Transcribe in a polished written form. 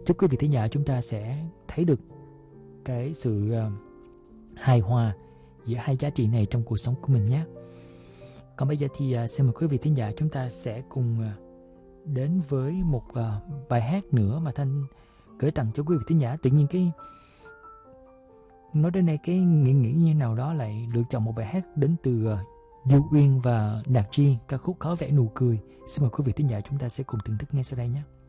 Chúc quý vị thính giả chúng ta sẽ thấy được cái sự hài hòa giữa hai giá trị này trong cuộc sống của mình nhé. Còn bây giờ thì xin mời quý vị thính giả chúng ta sẽ cùng đến với một bài hát nữa mà Thanh gửi tặng cho quý vị thính giả. Tự nhiên nói đến đây cái nghĩ như nào đó lại lựa chọn một bài hát đến từ Du Uyên và Nạc Chi, ca khúc Có Vẻ Nụ Cười. Xin mời quý vị thính giả chúng ta sẽ cùng thưởng thức ngay sau đây nhé.